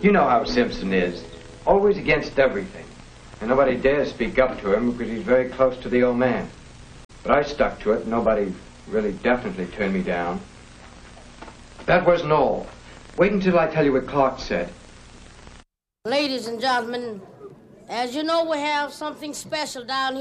You know how Simpson is. Always against everything. And nobody dares speak up to him because he's very close to the old man. But I stuck to it. Nobody really definitely turned me down. But that wasn't all. Wait until I tell you what Clark said. Ladies and gentlemen, as you know, we have something special down here.